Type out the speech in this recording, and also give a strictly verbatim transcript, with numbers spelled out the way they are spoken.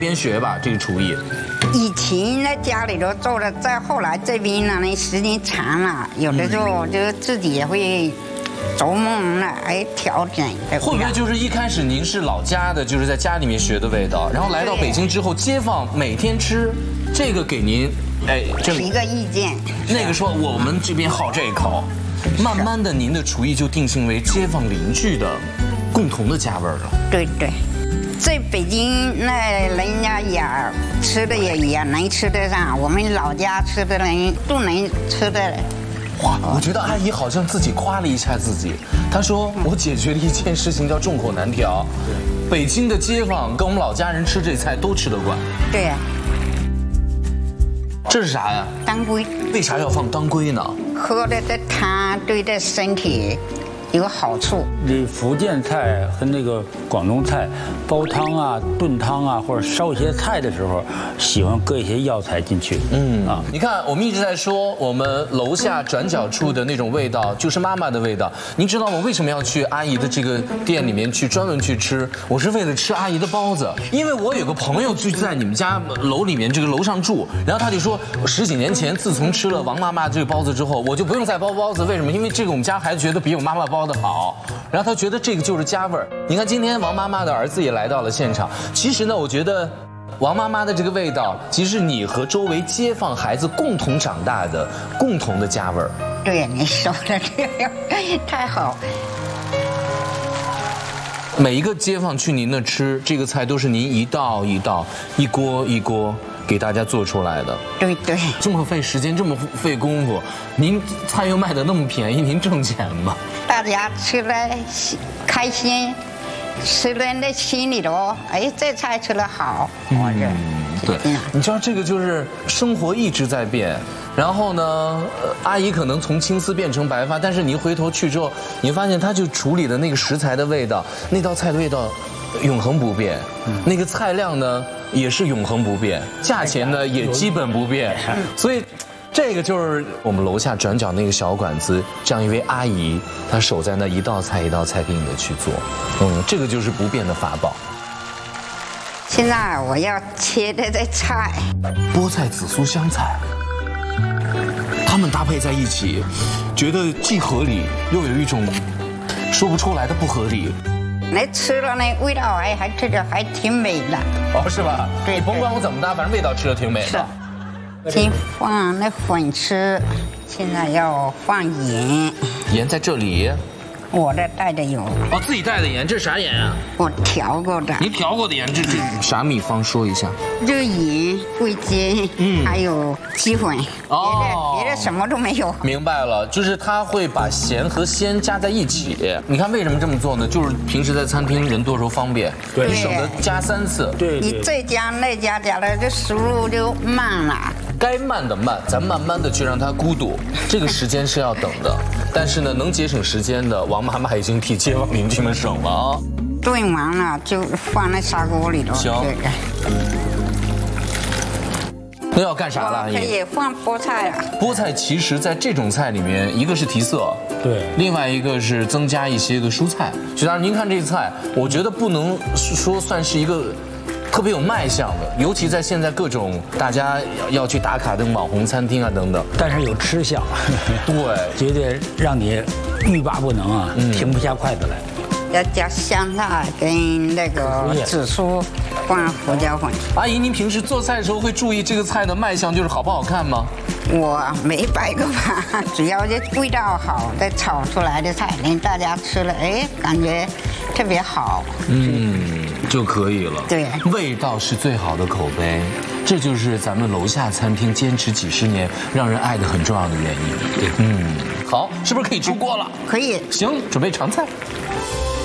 边学吧这个厨艺。 以前在家里头做的，再后来这边呢，那时间长了，有的时候就自己也会琢磨来哎调整。 会不会就是一开始您是老家的，就是在家里面学的味道，然后来到北京之后，街坊每天吃这个给您，哎，这提个意见。 那个说我们这边好这一口，慢慢的您的厨艺就定性为街坊邻居的共同的家味儿了。 对对。在北京，那人家也吃的也也能吃得上，我们老家吃的人都能吃的。 哇，我觉得阿姨好像自己夸了一下自己，她说我解决了一件事情叫众口难调。北京的街坊跟我们老家人吃这菜都吃得惯。 对呀。 这是啥呀？ 当归。 为啥要放当归呢？ 喝的这汤对这身体有好处。 这福建菜和那个广东菜，煲汤啊、炖汤啊，或者烧一些菜的时候，喜欢搁一些药材进去。嗯啊， 你看，我们一直在说我们楼下转角处的那种味道，就是妈妈的味道。您知道我为什么要去阿姨的这个店里面去专门去吃？我是为了吃阿姨的包子，因为我有个朋友就在你们家楼里面这个楼上住，然后他就说，十几年前自从吃了王妈妈这个包子之后，我就不用再包包子。为什么？因为这个我们家孩子觉得比我妈妈包的好，然后他觉得这个就是家味儿。你看今天王妈妈的儿子也来到了现场，其实呢，我觉得王妈妈的这个味道，其实你和周围街坊孩子共同长大的共同的家味儿。 对，你说的这个太好。 每一个街坊去您那吃这个菜，都是您一道一道、一锅一锅给大家做出来的。 对对。 这么费时间，这么费功夫，您菜又卖得那么便宜，您挣钱吗？ 大家吃了开心，吃了那心里头，哎，这菜吃得好，我这。 对，你知道这个就是生活一直在变，然后呢，呃、阿姨可能从青丝变成白发，但是你一回头去之后，你发现她就处理的那个食材的味道，那道菜的味道永恒不变，嗯、那个菜量呢也是永恒不变，价钱呢也基本不变，所以。这个就是我们楼下转角那个小馆子，这样一位阿姨，她守在那一道菜一道菜给你的去做，嗯，这个就是不变的法宝。 现在我要切的这菜， 菠菜、紫苏、香菜，它们搭配在一起，觉得既合理，又有一种说不出来的不合理。 那吃了那味道还还吃着还挺美的。 哦，是吧？ 对， 你甭管我怎么搭，反正味道吃的挺美的。 是。先放那粉吃，现在要放盐。 盐在这里。 我这带的油。 哦，自己带的盐，这是啥盐啊？ 我调过的。 你调过的盐，这这啥秘方？说一下。 这盐、味精，嗯，还有鸡粉，哦，别的别的什么都没有。 明白了，就是他会把咸和鲜加在一起。你看为什么这么做呢？就是平时在餐厅人多时候方便，对，你省得加三次。 对， 你这加那加加了，这熟路就慢了。 该慢的慢，咱慢慢的去让它咕嘟，这个时间是要等的。但是呢，能节省时间的，王妈妈已经替街坊邻居们省了啊。 炖完了就放在砂锅里头。 行。那要干啥了？ 可以放菠菜啊。 菠菜其实在这种菜里面，一个是提色， 对， 另外一个是增加一些个蔬菜。徐大师，您看这菜，我觉得不能说算是一个特别有卖相的，尤其在现在各种大家要去打卡的网红餐厅啊等等， 但是有吃相， 对， 绝对让你欲罢不能啊，嗯、停不下筷子来。 要加香菜跟那个紫苏，放胡椒粉。 阿姨，您平时做菜的时候会注意这个菜的卖相，就是好不好看吗？ 我没摆过吧，只要这味道好，再炒出来的菜，让大家吃了，哎，感觉特别好， 嗯，就可以了。 对， 味道是最好的口碑，这就是咱们楼下餐厅坚持几十年、让人爱的很重要的原因。对，嗯，好，是不是可以出锅了？ 可以。 行，准备尝菜。